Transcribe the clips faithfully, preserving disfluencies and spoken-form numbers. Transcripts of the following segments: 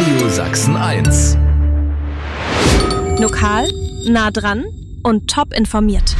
Radio Sachsen eins. Lokal, nah dran und top informiert.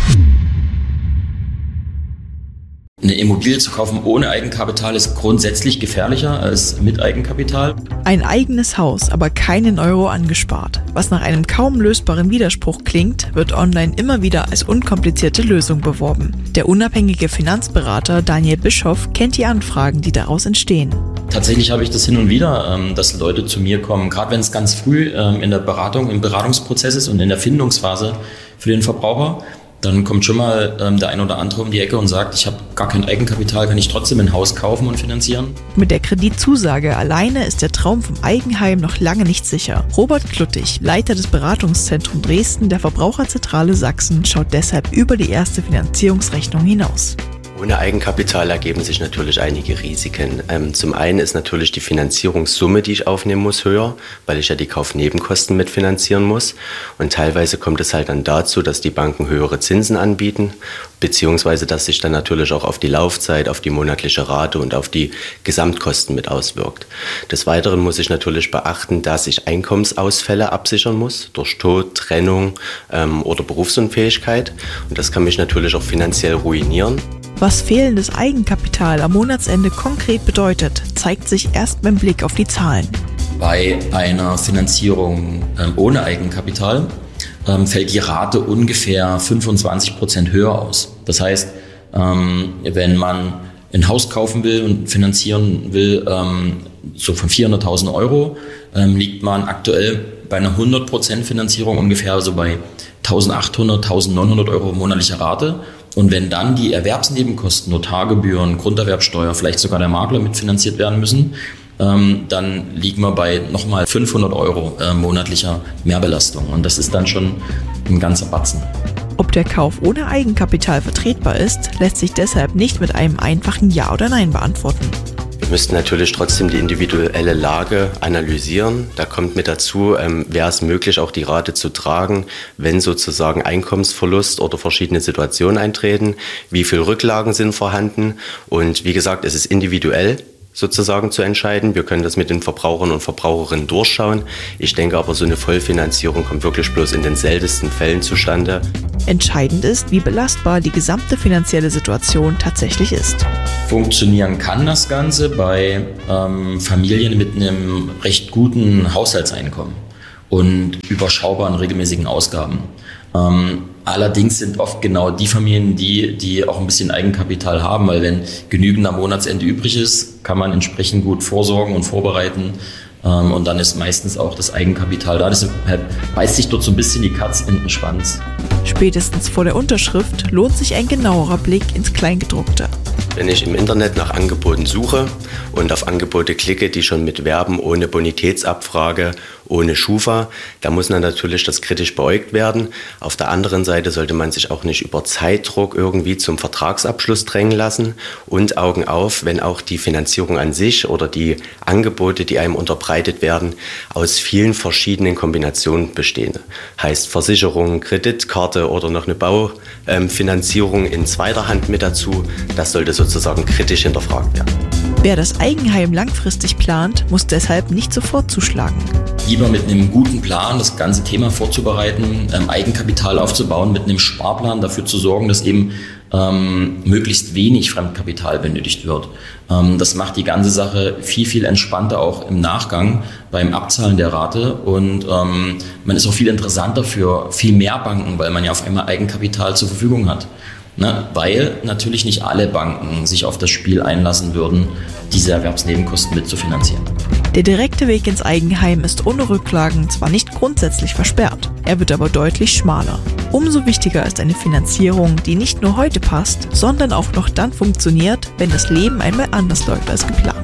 Eine Immobilie zu kaufen ohne Eigenkapital ist grundsätzlich gefährlicher als mit Eigenkapital. Ein eigenes Haus, aber keinen Euro angespart. Was nach einem kaum lösbaren Widerspruch klingt, wird online immer wieder als unkomplizierte Lösung beworben. Der unabhängige Finanzberater Daniel Bischoff kennt die Anfragen, die daraus entstehen. Tatsächlich habe ich das hin und wieder, dass Leute zu mir kommen, gerade wenn es ganz früh in der Beratung, im Beratungsprozess ist und in der Findungsphase für den Verbraucher. Dann kommt schon mal ähm, der ein oder andere um die Ecke und sagt, ich habe gar kein Eigenkapital, kann ich trotzdem ein Haus kaufen und finanzieren? Mit der Kreditzusage alleine ist der Traum vom Eigenheim noch lange nicht sicher. Robert Kluttig, Leiter des Beratungszentrums Dresden der Verbraucherzentrale Sachsen, schaut deshalb über die erste Finanzierungsrechnung hinaus. Ohne Eigenkapital ergeben sich natürlich einige Risiken. Ähm, zum einen ist natürlich die Finanzierungssumme, die ich aufnehmen muss, höher, weil ich ja die Kaufnebenkosten mitfinanzieren muss. Und teilweise kommt es halt dann dazu, dass die Banken höhere Zinsen anbieten, beziehungsweise dass sich dann natürlich auch auf die Laufzeit, auf die monatliche Rate und auf die Gesamtkosten mit auswirkt. Des Weiteren muss ich natürlich beachten, dass ich Einkommensausfälle absichern muss, durch Tod, Trennung ähm, oder Berufsunfähigkeit. Und das kann mich natürlich auch finanziell ruinieren. Was fehlendes Eigenkapital am Monatsende konkret bedeutet, zeigt sich erst beim Blick auf die Zahlen. Bei einer Finanzierung ähm, ohne Eigenkapital ähm, fällt die Rate ungefähr fünfundzwanzig Prozent höher aus. Das heißt, ähm, wenn man ein Haus kaufen will und finanzieren will, ähm, so von vierhunderttausend Euro, ähm, liegt man aktuell bei einer hundert Prozent Finanzierung ungefähr so bei eintausendachthundert, eintausendneunhundert Euro monatlicher Rate. Und wenn dann die Erwerbsnebenkosten, Notargebühren, Grunderwerbsteuer, vielleicht sogar der Makler mitfinanziert werden müssen, ähm, dann liegen wir bei nochmal fünfhundert Euro äh, monatlicher Mehrbelastung. Und das ist dann schon ein ganzer Batzen. Ob der Kauf ohne Eigenkapital vertretbar ist, lässt sich deshalb nicht mit einem einfachen Ja oder Nein beantworten. Wir müssten natürlich trotzdem die individuelle Lage analysieren. Da kommt mit dazu, ähm, wäre es möglich, auch die Rate zu tragen, wenn sozusagen Einkommensverlust oder verschiedene Situationen eintreten. Wie viel Rücklagen sind vorhanden? Und wie gesagt, es ist individuell sozusagen zu entscheiden. Wir können das mit den Verbrauchern und Verbraucherinnen durchschauen. Ich denke aber, so eine Vollfinanzierung kommt wirklich bloß in den seltensten Fällen zustande. Entscheidend ist, wie belastbar die gesamte finanzielle Situation tatsächlich ist. Funktionieren kann das Ganze bei ähm, Familien mit einem recht guten Haushaltseinkommen und überschaubaren regelmäßigen Ausgaben. Ähm, allerdings sind oft genau die Familien, die, die auch ein bisschen Eigenkapital haben, weil wenn genügend am Monatsende übrig ist, kann man entsprechend gut vorsorgen und vorbereiten. Ähm, und dann ist meistens auch das Eigenkapital da. Deshalb beißt sich dort so ein bisschen die Katz in den Schwanz. Spätestens vor der Unterschrift lohnt sich ein genauerer Blick ins Kleingedruckte. Wenn ich im Internet nach Angeboten suche und auf Angebote klicke, die schon mit Werben ohne Bonitätsabfrage, ohne Schufa, da muss dann natürlich das kritisch beäugt werden. Auf der anderen Seite sollte man sich auch nicht über Zeitdruck irgendwie zum Vertragsabschluss drängen lassen und Augen auf, wenn auch die Finanzierung an sich oder die Angebote, die einem unterbreitet werden, aus vielen verschiedenen Kombinationen bestehen. Heißt Versicherung, Kreditkarte oder noch eine Baufinanzierung in zweiter Hand mit dazu, das sollte sozusagen kritisch hinterfragt werden. Wer das Eigenheim langfristig plant, muss deshalb nicht sofort zuschlagen. Lieber mit einem guten Plan das ganze Thema vorzubereiten, ähm, Eigenkapital aufzubauen, mit einem Sparplan dafür zu sorgen, dass eben ähm, möglichst wenig Fremdkapital benötigt wird. Ähm, das macht die ganze Sache viel, viel entspannter auch im Nachgang beim Abzahlen der Rate und ähm, man ist auch viel interessanter für viel mehr Banken, weil man ja auf einmal Eigenkapital zur Verfügung hat. Ne, weil natürlich nicht alle Banken sich auf das Spiel einlassen würden, diese Erwerbsnebenkosten mitzufinanzieren. Der direkte Weg ins Eigenheim ist ohne Rücklagen zwar nicht grundsätzlich versperrt, er wird aber deutlich schmaler. Umso wichtiger ist eine Finanzierung, die nicht nur heute passt, sondern auch noch dann funktioniert, wenn das Leben einmal anders läuft als geplant.